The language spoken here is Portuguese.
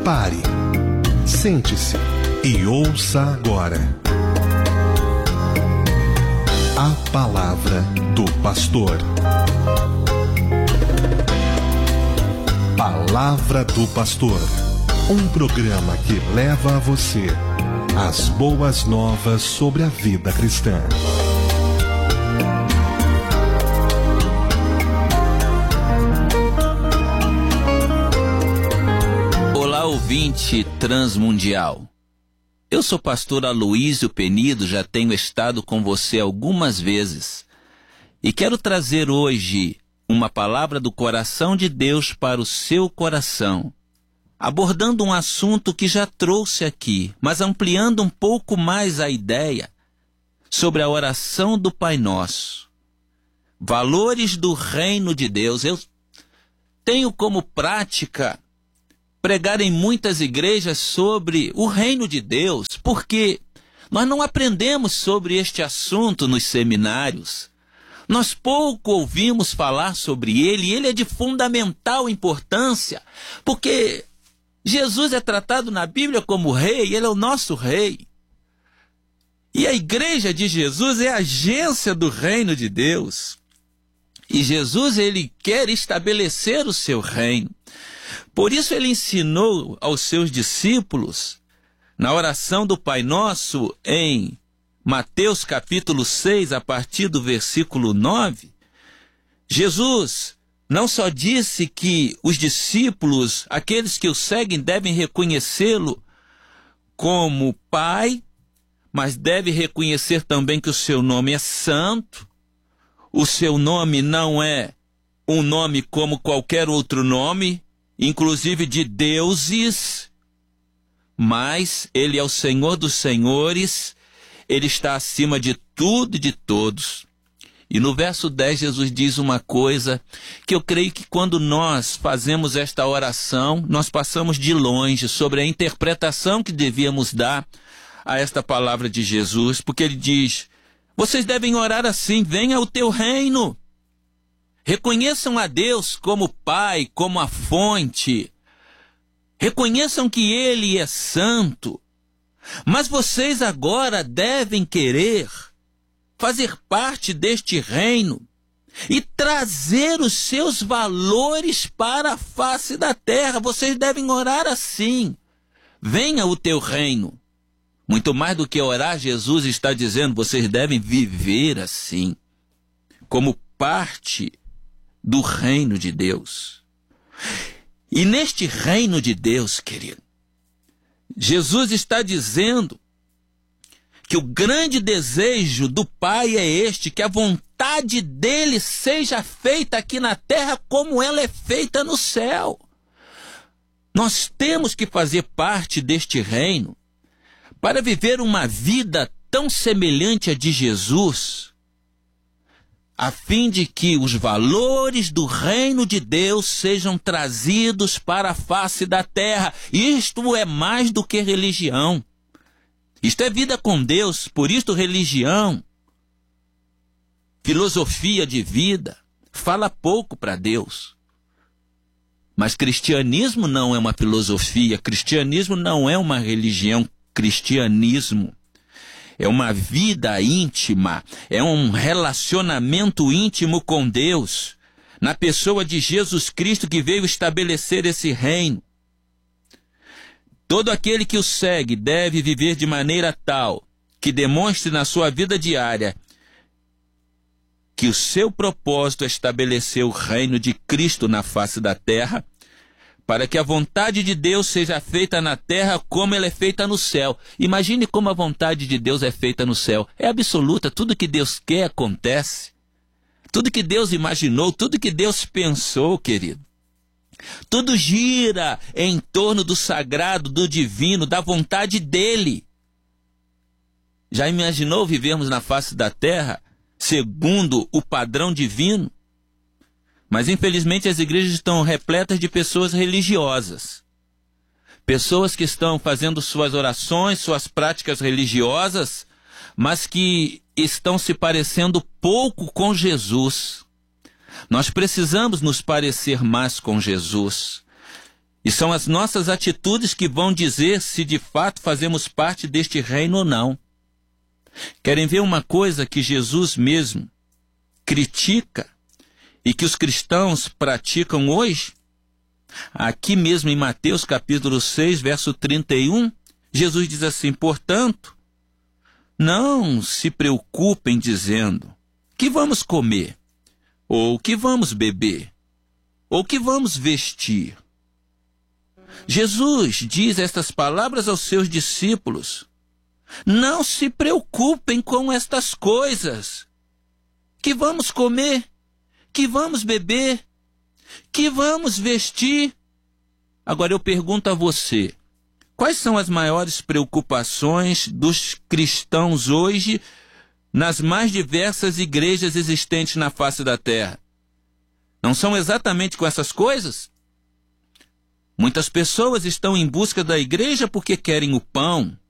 Pare, sente-se e ouça agora a palavra do pastor. Palavra do Pastor, um programa que leva a você as boas novas sobre a vida cristã. Olá, ouvinte transmundial. Eu sou pastor Aloísio Penido, já tenho estado com você algumas vezes e quero trazer hoje uma palavra do coração de Deus para o seu coração, abordando um assunto que já trouxe aqui, mas ampliando um pouco mais a ideia sobre a oração do Pai Nosso. Valores do reino de Deus. Eu tenho como prática pregar em muitas igrejas sobre o reino de Deus, porque nós não aprendemos sobre este assunto nos seminários. Nós pouco ouvimos falar sobre ele, e ele é de fundamental importância, porque Jesus é tratado na Bíblia como rei, ele é o nosso rei. E a igreja de Jesus é a agência do reino de Deus. E Jesus, ele quer estabelecer o seu reino. Por isso ele ensinou aos seus discípulos, na oração do Pai Nosso, em Mateus capítulo 6, a partir do versículo 9, Jesus não só disse que os discípulos, aqueles que o seguem, devem reconhecê-lo como Pai, mas deve reconhecer também que o seu nome é santo, o seu nome não é um nome como qualquer outro nome, inclusive de deuses, mas ele é o Senhor dos senhores, ele está acima de tudo e de todos. E no verso 10 Jesus diz uma coisa que eu creio que quando nós fazemos esta oração, nós passamos de longe sobre a interpretação que devíamos dar a esta palavra de Jesus, porque ele diz: vocês devem orar assim, venha o teu reino. Reconheçam a Deus como Pai, como a fonte. Reconheçam que Ele é santo. Mas vocês agora devem querer fazer parte deste reino e trazer os seus valores para a face da terra. Vocês devem orar assim: venha o teu reino. Muito mais do que orar, Jesus está dizendo, vocês devem viver assim, como parte do reino de Deus. E neste reino de Deus, querido, Jesus está dizendo que o grande desejo do Pai é este, que a vontade dele seja feita aqui na terra como ela é feita no céu. Nós temos que fazer parte deste reino para viver uma vida tão semelhante à de Jesus, a fim de que os valores do reino de Deus sejam trazidos para a face da terra. Isto é mais do que religião. Isto é vida com Deus. Por isto religião, filosofia de vida, fala pouco para Deus. Mas cristianismo não é uma filosofia, cristianismo não é uma religião, cristianismo é uma vida íntima, é um relacionamento íntimo com Deus, na pessoa de Jesus Cristo que veio estabelecer esse reino. Todo aquele que o segue deve viver de maneira tal que demonstre na sua vida diária que o seu propósito é estabelecer o reino de Cristo na face da terra, para que a vontade de Deus seja feita na terra como ela é feita no céu. Imagine como a vontade de Deus é feita no céu. É absoluta, tudo que Deus quer acontece. Tudo que Deus imaginou, tudo que Deus pensou, querido. Tudo gira em torno do sagrado, do divino, da vontade dele. Já imaginou vivermos na face da terra segundo o padrão divino? Mas infelizmente as igrejas estão repletas de pessoas religiosas. Pessoas que estão fazendo suas orações, suas práticas religiosas, mas que estão se parecendo pouco com Jesus. Nós precisamos nos parecer mais com Jesus. E são as nossas atitudes que vão dizer se de fato fazemos parte deste reino ou não. Querem ver uma coisa que Jesus mesmo critica e que os cristãos praticam hoje? Aqui mesmo em Mateus capítulo 6, verso 31, Jesus diz assim: portanto, não se preocupem dizendo, que vamos comer, ou que vamos beber, ou que vamos vestir. Jesus diz estas palavras aos seus discípulos: não se preocupem com estas coisas. Que vamos comer, que vamos beber, que vamos vestir. Agora eu pergunto a você, quais são as maiores preocupações dos cristãos hoje nas mais diversas igrejas existentes na face da terra? Não são exatamente com essas coisas? Muitas pessoas estão em busca da igreja porque querem o pão,